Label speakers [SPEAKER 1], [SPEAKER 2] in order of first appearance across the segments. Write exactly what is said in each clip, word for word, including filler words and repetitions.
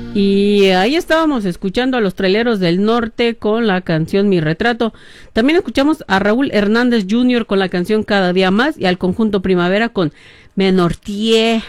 [SPEAKER 1] Y ahí estábamos escuchando a los Traileros del Norte con la canción Mi Retrato. También escuchamos a Raúl Hernández junior con la canción Cada Día Más y al conjunto Primavera con Me Nortié.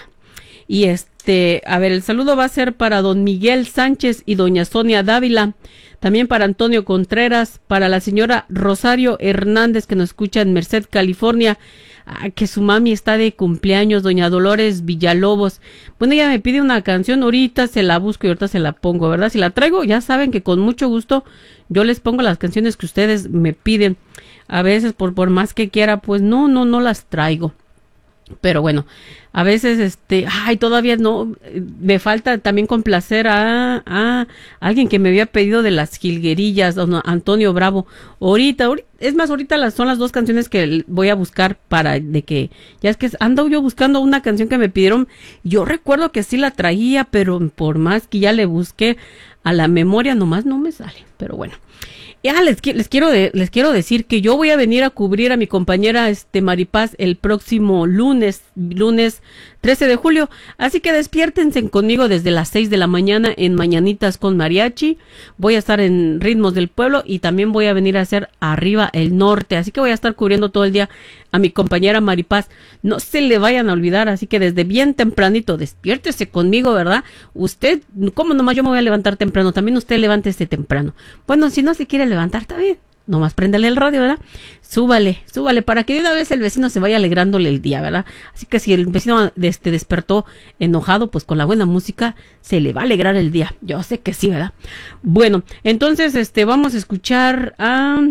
[SPEAKER 1] Y este, a ver, el saludo va a ser para don Miguel Sánchez y doña Sonia Dávila. También para Antonio Contreras, para la señora Rosario Hernández que nos escucha en Merced, California. Ah, que su mami está de cumpleaños, doña Dolores Villalobos. Bueno, ella me pide una canción, ahorita se la busco y ahorita se la pongo, ¿verdad? Si la traigo, ya saben que con mucho gusto yo les pongo las canciones que ustedes me piden. A veces, por, por más que quiera, pues no, no, no las traigo. Pero bueno, a veces, este, ay, todavía no, me falta también complacer a, a alguien que me había pedido de las jilguerillas, don Antonio Bravo. Ahorita, ahorita, es más, ahorita las, son las dos canciones que voy a buscar para, de que, ya es que ando yo buscando una canción que me pidieron, yo recuerdo que sí la traía, pero por más que ya le busqué a la memoria, nomás no me sale, pero bueno. Ya les, les quiero de, les quiero decir que yo voy a venir a cubrir a mi compañera este Maripaz el próximo lunes, lunes trece de julio, así que despiértense conmigo desde las seis de la mañana en Mañanitas con Mariachi. Voy a estar en Ritmos del Pueblo y también voy a venir a hacer Arriba el Norte, así que voy a estar cubriendo todo el día a mi compañera Maripaz. No se le vayan a olvidar, así que desde bien tempranito despiértese conmigo, ¿verdad? Usted, ¿cómo nomás yo me voy a levantar temprano? También usted levántese temprano. Bueno, si no se quiere levantar, está bien. Nomás préndale el radio, ¿verdad? Súbale, súbale, para que de una vez el vecino se vaya alegrándole el día, ¿verdad? Así que si el vecino este, despertó enojado, pues con la buena música se le va a alegrar el día. Yo sé que sí, ¿verdad? Bueno, entonces este vamos a escuchar a...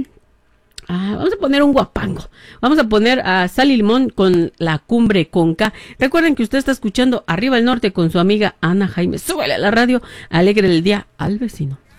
[SPEAKER 1] Ah, vamos a poner un guapango. Vamos a poner a Sal y Limón con La Cumbre con K. Recuerden que usted está escuchando Arriba el Norte con su amiga Ana Jaime. Súbale a la radio, alegre el día al vecino.